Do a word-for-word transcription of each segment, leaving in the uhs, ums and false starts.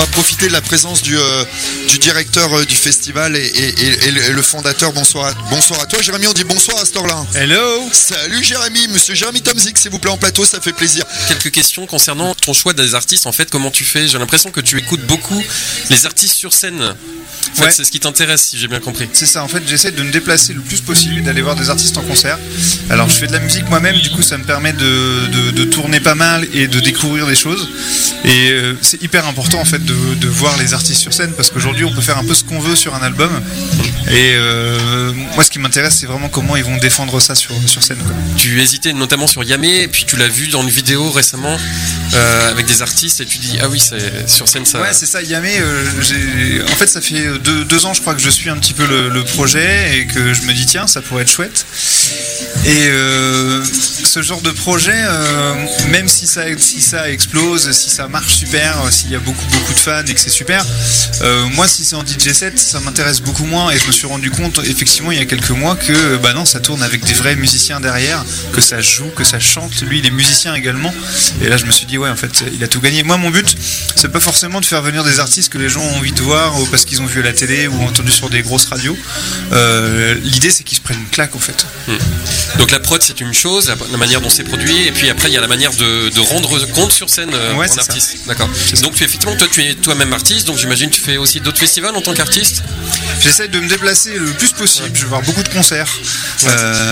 va profiter de la présence du, euh, du directeur euh, du festival et, et, et, et le fondateur. Bonsoir à, bonsoir à toi Jérémy, on dit bonsoir à ce temps-là. Hello. Salut Jérémy, monsieur Jérémy Tomzik s'il vous plaît en plateau, ça fait plaisir. Quelques questions concernant ton choix des artistes, en fait, comment tu fais? J'ai l'impression que tu écoutes beaucoup les artistes sur scène. En fait, ouais. C'est ce qui t'intéresse, si j'ai bien compris. C'est ça, en fait, j'essaie de me déplacer le plus possible et d'aller voir des artistes en concert. Alors, je fais de la musique moi-même, du coup, ça me permet de, de, de tourner pas mal et de découvrir des choses. Et euh, c'est hyper important, en fait, de, de voir les artistes sur scène parce qu'aujourd'hui, on peut faire un peu ce qu'on veut sur un album. Et euh, moi, ce qui m'intéresse, c'est vraiment comment ils vont défendre ça sur, sur scène, quoi. Tu hésitais notamment sur Yamé, et puis tu l'as vu dans une vidéo récemment euh, avec des artistes, et tu dis ah oui, c'est sur scène ça. Ouais, c'est ça. Yamé, euh, j'ai... en fait, ça fait deux, deux ans, je crois que je suis un petit peu le, le projet et que je me dis tiens, ça pourrait être chouette. Et euh, ce genre de projet, euh, même si ça, si ça explose, si ça marche super, s'il y a beaucoup beaucoup de fans et que c'est super, euh, moi si c'est en D J set, ça m'intéresse beaucoup moins. Et je me suis rendu compte effectivement il y a quelques mois que bah non, ça tourne avec des vrais musiciens derrière, que ça joue, que ça chante. Lui, il est musicien également. Et là, je me suis dit ouais, en fait, il a tout gagné. Moi, mon but, c'est pas forcément de faire venir des artistes que les gens ont envie de voir ou parce qu'ils ont vu à la télé ou entendu sur des grosses radios. Euh, l'idée, c'est qu'ils se prennent une claque en fait. Mmh. Donc la prod, c'est une chose, la, la manière dont c'est produit, et puis après il y a la manière de, de rendre compte sur scène euh, ouais, en artiste. Ça. D'accord. Donc tu, effectivement, toi tu es toi-même artiste, donc j'imagine que tu fais aussi d'autres festivals en tant qu'artiste. J'essaie de me déplacer le plus possible. Ouais. Je vais voir beaucoup de concerts ouais.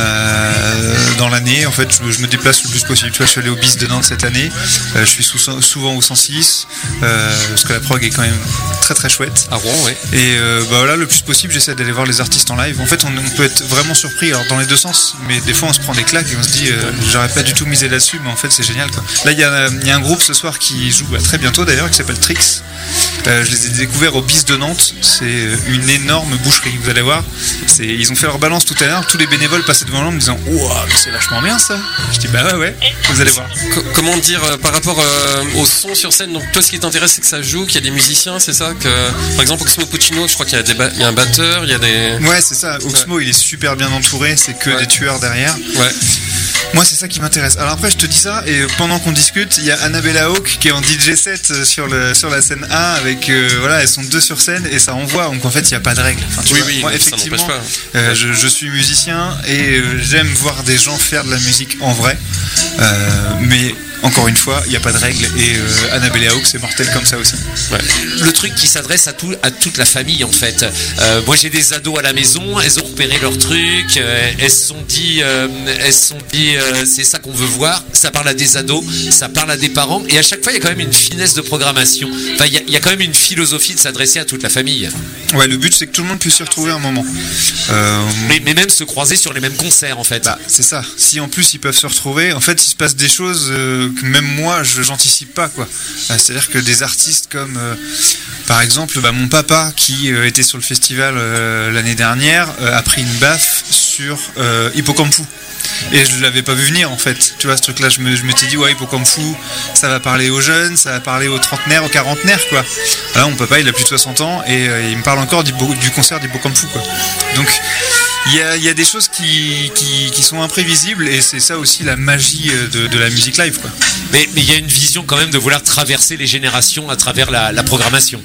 euh, dans l'année. En fait, je, je me déplace le plus possible. Tu vois, je suis allé au B I S de Nantes cette année. Euh, je suis sous, souvent au cent six euh, parce que la prog est quand même très très chouette. À Rouen, oui. Et euh, bah voilà, le plus possible, j'essaie d'aller voir les artistes en live. En fait, on, on peut être vraiment surpris. Alors dans les deux sens, mais des fois on se prend des claques et on se dit euh, j'aurais pas du tout misé là-dessus, mais en fait c'est génial quoi. Là il y, y a un groupe ce soir qui joue bah, très bientôt d'ailleurs qui s'appelle Trix. Euh, je les ai découverts au B I S de Nantes. C'est une énorme boucherie, vous allez voir. C'est, ils ont fait leur balance tout à l'heure. Tous les bénévoles passaient devant l'homme en me disant ouah, mais c'est vachement bien ça. Je dis bah ouais ouais, vous allez voir. C- comment dire euh, par rapport euh, au son sur scène, donc toi ce qui t'intéresse c'est que ça joue, qu'il y a des musiciens, c'est ça que, par exemple Oxmo Puccino, je crois qu'il y a, des ba- il y a un batteur, il y a des... Ouais c'est ça, Oxmo ouais. Il est super bien entouré, c'est que ouais. Des tueurs derrière. Ouais. Moi c'est ça qui m'intéresse. Alors après je te dis ça et pendant qu'on discute il y a Annabella Hawk qui est en D J set sur, le, sur la scène A avec euh, voilà elles sont deux sur scène et ça envoie donc en fait il n'y a pas de règle. Enfin, tu oui vois, oui moi, effectivement euh, je, je suis musicien et euh, j'aime voir des gens faire de la musique en vrai euh, mais encore une fois, il n'y a pas de règle et euh, Annabella Hawk c'est mortel comme ça aussi. Ouais. Le truc qui s'adresse à, tout, à toute la famille en fait. Euh, moi j'ai des ados à la maison, elles ont repéré leur truc, euh, elles se sont dit, euh, elles se sont dit euh, c'est ça qu'on veut voir. Ça parle à des ados, ça parle à des parents et à chaque fois il y a quand même une finesse de programmation. Enfin il y, y a quand même une philosophie de s'adresser à toute la famille. Ouais, le but c'est que tout le monde puisse s'y retrouver un moment. Euh... Mais, mais même se croiser sur les mêmes concerts en fait. Bah, c'est ça. Si en plus ils peuvent se retrouver, en fait il se passe des choses. Euh, que même moi je j'anticipe pas quoi. Euh, c'est-à-dire que des artistes comme euh, par exemple bah, mon papa qui euh, était sur le festival euh, l'année dernière euh, a pris une baffe sur euh, Hippocampfou. Et je l'avais pas vu venir en fait. Tu vois ce truc là, je, me, je m'étais dit ouais Hippocampfou ça va parler aux jeunes, ça va parler aux trentenaires, aux quarantenaires quoi. Là mon papa il a plus de soixante ans et euh, il me parle encore du, du concert d'Hippocampfou quoi. Donc il y a, il y a des choses qui, qui, qui sont imprévisibles et c'est ça aussi la magie de, de la musique live quoi. Mais mais il y a une vision quand même de vouloir traverser les générations à travers la, la programmation.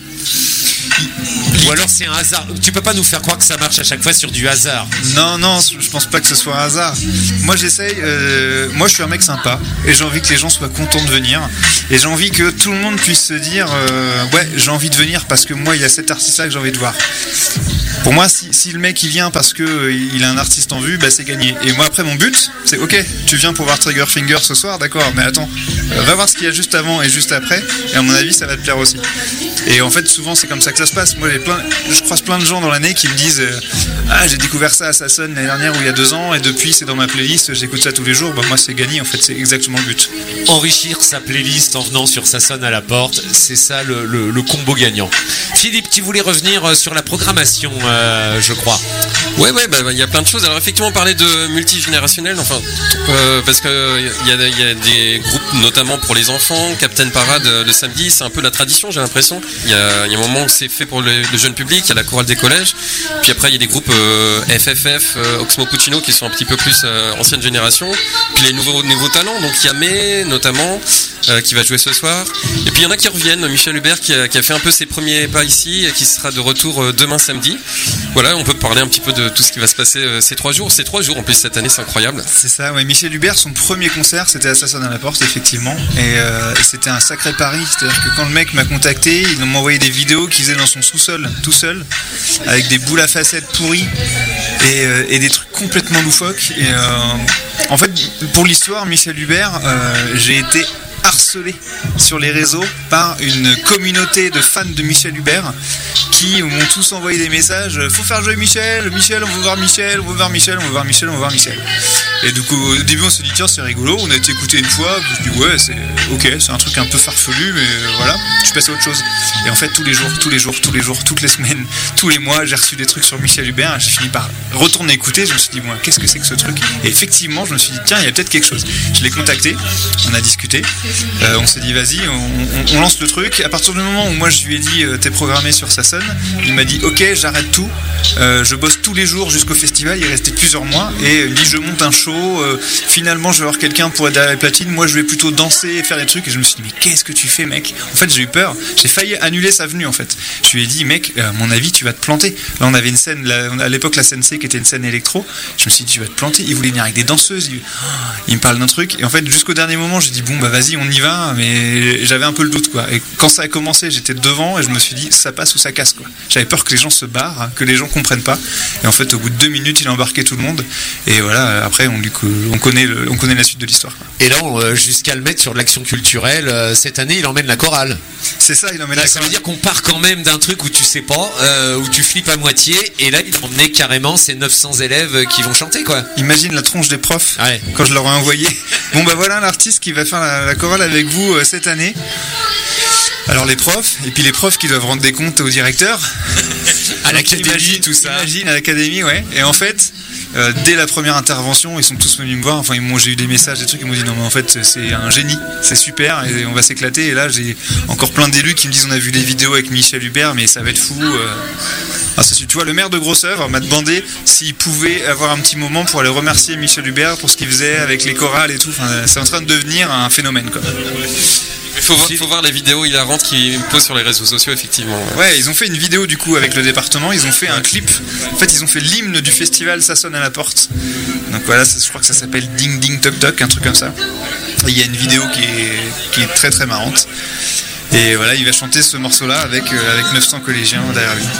Ou alors c'est un hasard. Tu peux pas nous faire croire que ça marche à chaque fois sur du hasard. Non, non, je pense pas que ce soit un hasard. Moi j'essaye, euh, moi je suis un mec sympa et j'ai envie que les gens soient contents de venir. Et j'ai envie que tout le monde puisse se dire euh, ouais, j'ai envie de venir parce que moi il y a cet artiste-là que j'ai envie de voir. Pour moi, si, si le mec il vient parce que euh, il a un artiste en vue, bah c'est gagné. Et moi après mon but, c'est ok, tu viens pour voir Triggerfinger ce soir, d'accord, mais attends, euh, va voir ce qu'il y a juste avant et juste après, et à mon avis ça va te plaire aussi. Et en fait souvent c'est comme ça que ça se passe. Moi j'ai plein, je croise plein de gens dans l'année qui me disent euh, ah j'ai découvert ça à Sassonne l'année dernière ou il y a deux ans et depuis c'est dans ma playlist, j'écoute ça tous les jours. Bah moi c'est gagné en fait, c'est exactement le but. Enrichir sa playlist en venant sur Sassonne à la porte, c'est ça le, le, le combo gagnant. Philippe, tu voulais revenir sur la programmation, euh, je crois. Ouais, ouais, bah, il y a plein de choses. Alors, effectivement, parler de multigénérationnel, enfin, euh, parce que il y a, y a des groupes, notamment pour les enfants, Captain Parade le samedi, c'est un peu la tradition, j'ai l'impression. Il y a, il y a un moment où c'est fait pour le, le jeune public, il y a la chorale des collèges, puis après il y a des groupes euh, F F F, euh, Oxmo Puccino qui sont un petit peu plus euh, ancienne génération, puis les nouveaux, nouveaux talents, donc il y a May notamment, euh, qui va jouer ce soir, et puis il y en a qui reviennent, Michel Hubert qui a, qui a fait un peu ses premiers pas ici, et qui sera de retour euh, demain samedi. Voilà, on peut parler un petit peu de tout ce qui va se passer euh, ces trois jours, ces trois jours en plus cette année, c'est incroyable. C'est ça, ouais. Michel Hubert, son premier concert, c'était à Ça sonne à la porte, effectivement. Et, euh, et c'était un sacré pari. C'est-à-dire que quand le mec m'a contacté, il m'a envoyé des vidéos qu'il faisait dans son sous-sol, tout seul, avec des boules à facettes pourries et, euh, et des trucs complètement loufoques. Et euh, en fait, pour l'histoire, Michel Hubert, euh, j'ai été harcelé sur les réseaux par une communauté de fans de Michel Hubert qui m'ont tous envoyé des messages. Faut faire jouer Michel, Michel, on veut voir Michel, on veut voir Michel, on veut voir Michel, on veut voir Michel. Et du coup, au début, on se dit tiens, c'est rigolo. On a été écouté une fois. Je dis ouais, c'est ok, c'est un truc un peu farfelu, mais voilà. Je suis passé à autre chose. Et en fait, tous les jours, tous les jours, tous les jours, toutes les semaines, tous les mois, j'ai reçu des trucs sur Michel Hubert. Et j'ai fini par retourner écouter. Je me suis dit bon, qu'est-ce que c'est que ce truc? Et effectivement, je me suis dit tiens, il y a peut-être quelque chose. Je l'ai contacté, on a discuté. Euh, on s'est dit vas-y, on, on, on lance le truc. À partir du moment où moi je lui ai dit euh, t'es programmé sur Ça sonne, il m'a dit ok, j'arrête tout. Euh, je bosse tous les jours jusqu'au festival. Il est resté plusieurs mois et il me dit je monte un show. Euh, finalement, je vais avoir quelqu'un pour être derrière les platines. Moi, je vais plutôt danser et faire des trucs. Et je me suis dit mais qu'est-ce que tu fais, mec? En fait, j'ai eu peur. J'ai failli annuler sa venue. En fait, je lui ai dit mec, à mon avis, tu vas te planter. Là, on avait une scène, là, à l'époque, la scène C qui était une scène électro. Je me suis dit tu vas te planter. Il voulait venir avec des danseuses. Il, oh, il me parle d'un truc. Et en fait, jusqu'au dernier moment, j'ai dit bon bah vas-y, on y va. Mais j'avais un peu le doute quoi. Et quand ça a commencé, j'étais devant et je me suis dit ça passe ou ça casse quoi. J'avais peur que les gens se barrent, que les gens comprennent pas. Et en fait, au bout de deux minutes, il a embarqué tout le monde. Et voilà. Après, on, on connaît, le, on connaît la suite de l'histoire. Quoi. Et là, on, jusqu'à le mettre sur l'action culturelle, euh, cette année, il emmène la chorale. C'est ça, il emmène là, la ça chorale. veut dire qu'on part quand même d'un truc où tu sais pas, euh, où tu flippes à moitié. Et là, il a emmené carrément ces neuf cents élèves qui vont chanter quoi. Imagine la tronche des profs ouais. Quand je leur ai envoyé. Bon bah voilà l'artiste qui va faire la, la chorale avec vous euh, cette année. Alors les profs, et puis les profs qui doivent rendre des comptes au directeur. À l'académie, imagine, tout ça. Imagine, à l'académie, ouais. Et en fait, euh, dès la première intervention, ils sont tous venus me voir. Enfin, ils m'ont, j'ai eu des messages, des trucs, ils m'ont dit non, mais en fait, c'est un génie, c'est super, et on va s'éclater. Et là, j'ai encore plein d'élus qui me disent on a vu les vidéos avec Michel Hubert, mais ça va être fou. Euh... Ah, ça, tu vois, le maire de Grosse-Oeuvre m'a demandé s'il pouvait avoir un petit moment pour aller remercier Michel Hubert pour ce qu'il faisait avec les chorales et tout. Enfin, c'est en train de devenir un phénomène, quoi. Il faut, faut voir les vidéos hilarantes qu'ils posent sur les réseaux sociaux, effectivement. Ouais, ils ont fait une vidéo du coup avec le département, ils ont fait un clip. En fait, ils ont fait l'hymne du festival Ça sonne à la porte. Donc voilà, ça, je crois que ça s'appelle Ding Ding Toc Toc, un truc comme ça. Et il y a une vidéo qui est, qui est très très marrante. Et voilà, il va chanter ce morceau-là avec, euh, avec neuf cents collégiens derrière lui.